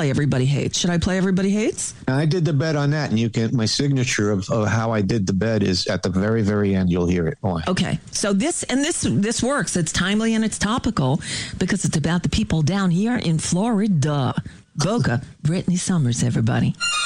play Everybody Hates. Should I play Everybody Hates? I did the bet on that, and you can. My signature of how I did the bet is at the very, very end. You'll hear it. Okay, so this works. It's timely and it's topical because it's about the people down here in Florida. Boca, Brittany Summers, everybody.